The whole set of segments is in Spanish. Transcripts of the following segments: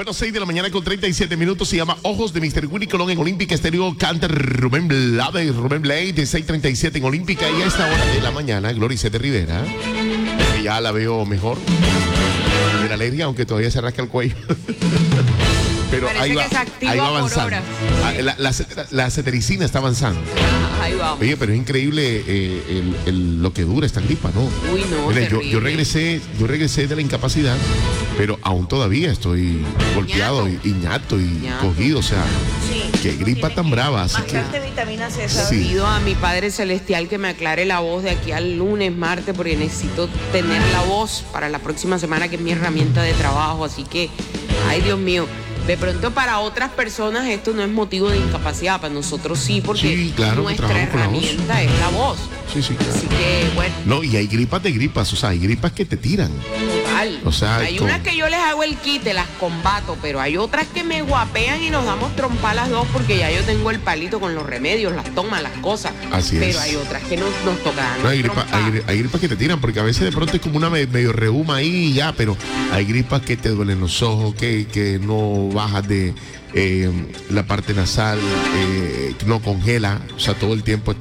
Bueno, 6 de la mañana con 37 minutos. Se llama Ojos de Mr. Willy Colón en Olímpica Estéreo. Canta Rubén Blade, de 6:37 en Olímpica. Y a esta hora de la mañana, Gloricete Rivera, que ya la veo mejor de la alergia, aunque todavía se rasca el cuello. Pero ahí va avanzando. La cetericina está avanzando. Ahí vamos. Oye, pero es increíble lo que dura esta gripa, ¿no? Uy, no, mira, yo regresé de la incapacidad, pero aún todavía estoy golpeado y ñato y cogido, o sea, sí, qué gripa tan brava. Así que vitamina C. Pido a mi Padre Celestial que me aclare la voz de aquí al lunes, martes, porque necesito tener la voz para la próxima semana, que es mi herramienta de trabajo. Así que, ay, Dios mío. De pronto para otras personas esto no es motivo de incapacidad, para nosotros sí, porque sí, claro, nuestra herramienta es la voz. Sí, sí, claro. Así que, bueno. No, y hay gripas de gripas, o sea, hay gripas que te tiran. Total. O sea, hay unas que yo les hago el quite, las combato, pero hay otras que me guapean y nos damos trompa las dos, porque ya yo tengo el palito con los remedios, las tomas, las cosas. Así pero es. hay otras que nos tocan. No, hay gripas que te tiran, porque a veces de pronto es como una medio reuma ahí y ya, pero hay gripas que te duelen los ojos, que no bajas de la parte nasal, no congela, o sea, todo el tiempo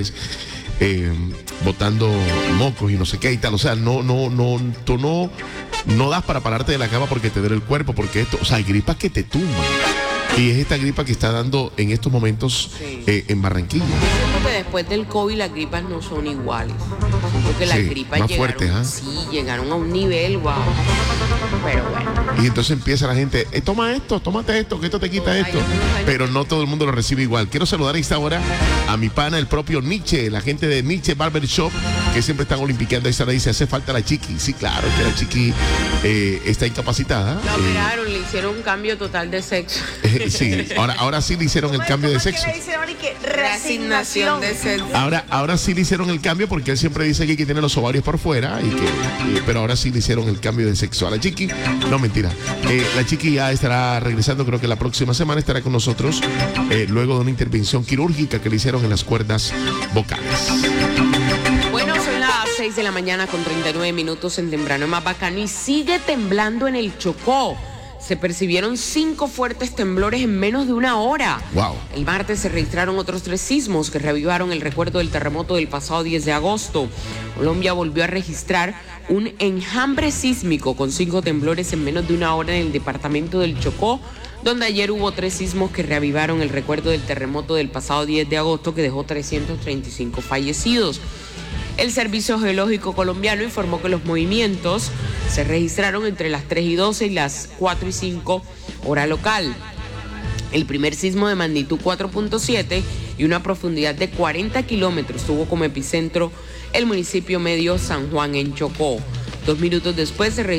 botando mocos y no sé qué y tal, o sea, tú no das para pararte de la cama porque te duele el cuerpo, porque o sea, hay gripas que te tumban. Y es esta gripa que está dando en estos momentos en Barranquilla. Siento que después del COVID las gripas no son iguales. Porque las gripas más fuertes, llegaron a un nivel, wow. Pero bueno. Y entonces empieza la gente, toma esto, tómate esto, que esto te quita esto. Pero no todo el mundo lo recibe igual. Quiero saludar a esta hora a mi pana, el propio Nietzsche, la gente de Nietzsche Barber Shop, que siempre están olimpiqueando. Esta hora dice, hace falta la chiqui. Sí, claro, que la chiqui está incapacitada. La operaron, le hicieron un cambio total de sexo. Sí, ahora sí le hicieron el cambio de sexo. Reasignación de sexo. Ahora sí le hicieron el cambio, porque él siempre dice que tiene los ovarios por fuera, pero ahora sí le hicieron el cambio de sexo a la chiqui. No, mentira. La chiqui ya estará regresando, creo que la próxima semana estará con nosotros, luego de una intervención quirúrgica que le hicieron en las cuerdas vocales. Bueno, son las 6 de la mañana con 39 minutos en Temprano Más Bacano y sigue temblando en el Chocó. Se percibieron 5 fuertes temblores en menos de una hora. Wow. El martes se registraron otros 3 sismos que reavivaron el recuerdo del terremoto del pasado 10 de agosto. Colombia volvió a registrar un enjambre sísmico con 5 temblores en menos de una hora en el departamento del Chocó, donde ayer hubo 3 sismos que reavivaron el recuerdo del terremoto del pasado 10 de agosto que dejó 335 fallecidos. El Servicio Geológico Colombiano informó que los movimientos se registraron entre las 3:12 y las 4:05 hora local. El primer sismo de magnitud 4.7 y una profundidad de 40 kilómetros tuvo como epicentro el municipio medio San Juan en Chocó. 2 minutos después se registró